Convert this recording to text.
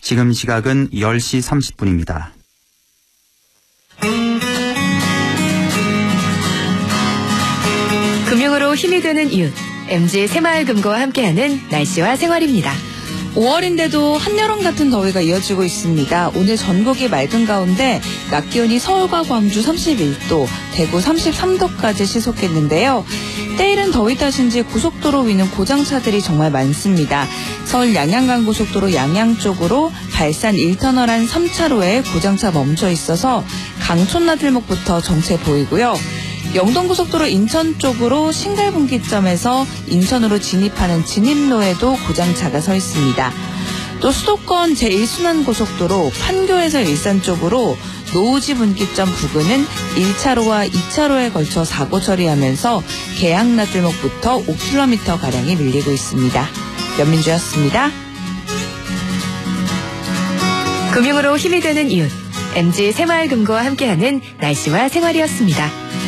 지금 시각은 10시 30분입니다. 금융으로 힘이 되는 이웃, MG 새마을금고와 함께하는 날씨와 생활입니다. 5월인데도 한여름 같은 더위가 이어지고 있습니다. 오늘 전국이 맑은 가운데 낮 기온이 서울과 광주 31도, 대구 33도까지 시속했는데요. 때이른 더위 탓인지 고속도로 위는 고장차들이 정말 많습니다. 서울 양양간고속도로 양양 쪽으로 발산 1터널 안 3차로에 고장차 멈춰 있어서 강촌나들목부터 정체 보이고요. 영동고속도로 인천 쪽으로 신갈분기점에서 인천으로 진입하는 진입로에도 고장차가 서 있습니다. 또 수도권 제1순환고속도로 판교에서 일산 쪽으로 노우지 분기점 부근은 1차로와 2차로에 걸쳐 사고 처리하면서 계양나들목부터 5km가량이 밀리고 있습니다. 연민주였습니다. 금융으로 힘이 되는 이웃, MG 새마을금고와 함께하는 날씨와 생활이었습니다.